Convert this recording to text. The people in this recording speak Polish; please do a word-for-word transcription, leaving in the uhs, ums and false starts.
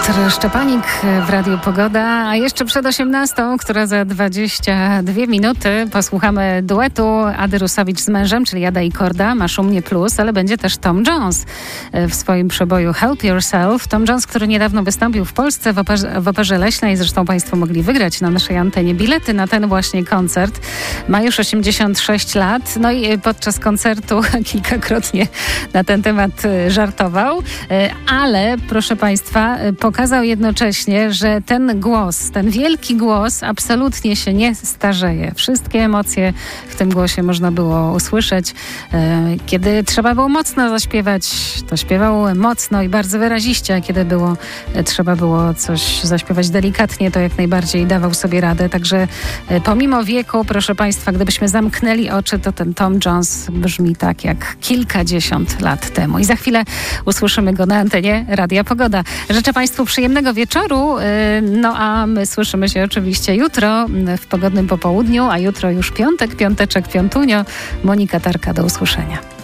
Piotr Szczepanik w Radiu Pogoda, a jeszcze przed osiemnastą, która za dwadzieścia dwie minuty, posłuchamy duetu Ady Rusowicz z mężem, czyli Ada i Korda, Masz u mnie plus, ale będzie też Tom Jones w swoim przeboju Help Yourself. Tom Jones, który niedawno wystąpił w Polsce w operze, w operze Leśnej, zresztą Państwo mogli wygrać na naszej antenie bilety na ten właśnie koncert. Ma już osiemdziesiąt sześć lat, no i podczas koncertu kilkakrotnie na ten temat żartował, ale proszę Państwa, pokazał jednocześnie, że ten głos, ten wielki głos absolutnie się nie starzeje. Wszystkie emocje w tym głosie można było usłyszeć. Kiedy trzeba było mocno zaśpiewać, to śpiewał mocno i bardzo wyraziście, a kiedy było, trzeba było coś zaśpiewać delikatnie, to jak najbardziej dawał sobie radę. Także pomimo wieku, proszę Państwa, gdybyśmy zamknęli oczy, to ten Tom Jones brzmi tak jak kilkadziesiąt lat temu. I za chwilę usłyszymy go na antenie Radia Pogoda. Życzę Państwu przyjemnego wieczoru, no a my słyszymy się oczywiście jutro w pogodnym popołudniu, a jutro już piątek, piąteczek, piątunio. Monika Tarka, do usłyszenia.